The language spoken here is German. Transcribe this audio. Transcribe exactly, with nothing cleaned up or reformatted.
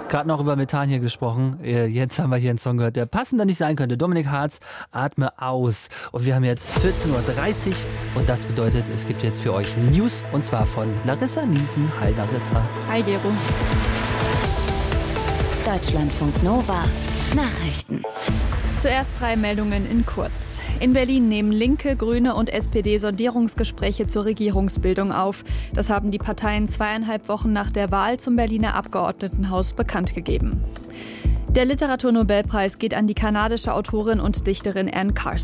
Gerade noch über Methan hier gesprochen. Jetzt haben wir hier einen Song gehört, der passender nicht sein könnte. Dominik Hartz, Atme aus. Und wir haben jetzt vierzehn Uhr dreißig und das bedeutet, es gibt jetzt für euch News und zwar von Larissa Niesen. Hi Larissa. Hi Gero. Deutschlandfunk Nova. Nachrichten. Zuerst drei Meldungen in kurz. In Berlin nehmen Linke, Grüne und S P D Sondierungsgespräche zur Regierungsbildung auf. Das haben die Parteien zweieinhalb Wochen nach der Wahl zum Berliner Abgeordnetenhaus bekannt gegeben. Der Literaturnobelpreis geht an die kanadische Autorin und Dichterin Anne Carson.